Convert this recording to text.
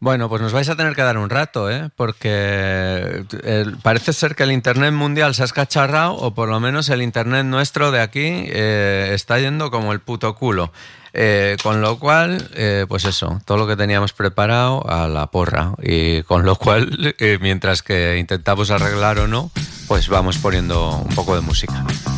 Bueno, pues nos vais a tener que dar un rato, porque parece ser que el Internet mundial se ha escacharrado, o por lo menos el Internet nuestro de aquí está yendo como el puto culo. Con lo cual, pues eso, todo lo que teníamos preparado a la porra. Y con lo cual, mientras que intentamos arreglar o no, pues vamos poniendo un poco de música.